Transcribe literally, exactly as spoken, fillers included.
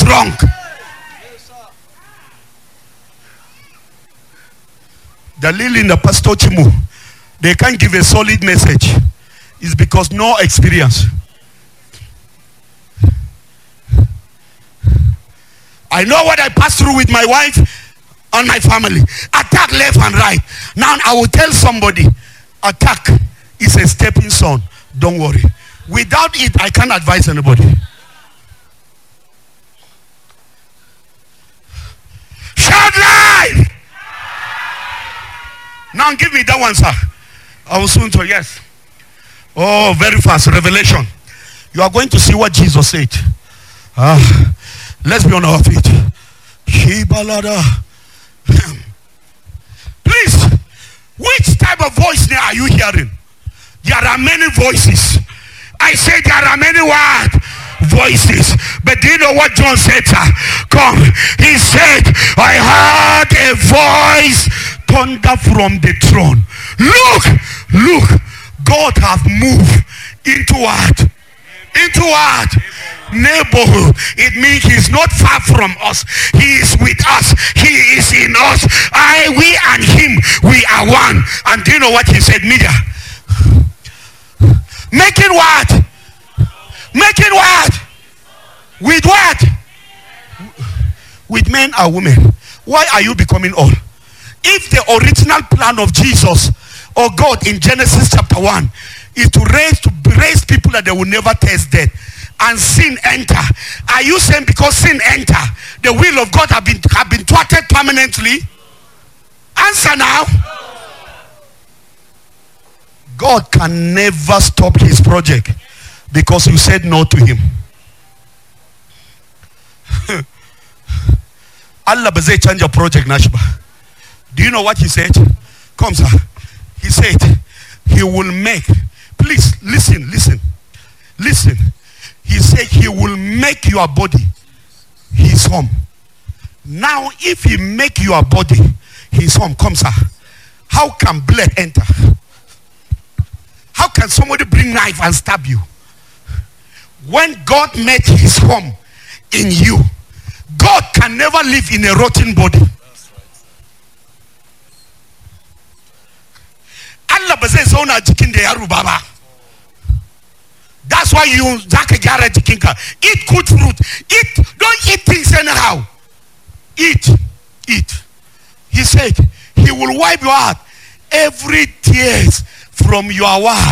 wrong. The Lily in the Pastor Chimu, they can't give a solid message. It's because no experience. I know what I passed through with my wife and my family. Attack left and right. Now I will tell somebody, attack is a stepping stone. Don't worry. Without it, I can't advise anybody. Shout live! Now give me that one, sir. I will soon tell. Yes. Oh, very fast. Revelation. You are going to see what Jesus said. Ah, let's be on our feet. Please, which type of voice now are you hearing? There are many voices. I say there are many what? Voices. But do you know what John said, sir? Come. He said, I heard a voice thunder from the throne. Look, look, God hath moved into what? Into what? Neighborhood. It means he's not far from us. He is with us. He is in us. I, we and him, we are one. And do you know what he said, media? Making what? Making what? With what? With men and women. Why are you becoming all? If the original plan of Jesus or God in Genesis chapter one is to raise to raise people that they will never taste death and sin enter, are you saying because sin enter, the will of God have been have been thwarted permanently? Answer now. God can never stop his project because you said no to him. Allah bazai change your project, Nashba. Do you know what he said? Come, sir. He said he will make. Please listen, listen, listen. He said he will make your body his home. Now, if he make your body his home, come, sir. How can blood enter? How can somebody bring knife and stab you? When God made his home in you, God can never live in a rotten body. Allah bazai zauna jikin da ya rubaba. That's why you zaka gyara jikinka. Eat good fruit. Eat. Don't eat things anyhow. Eat. Eat. He said he will wipe your heart every tears from your what?